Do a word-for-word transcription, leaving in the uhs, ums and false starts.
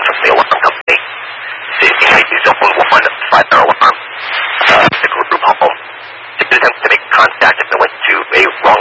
from the alarm company. See if you might use your phone, we'll find a five-star alarm. Uh, the group home. If you attempt to make contact, if the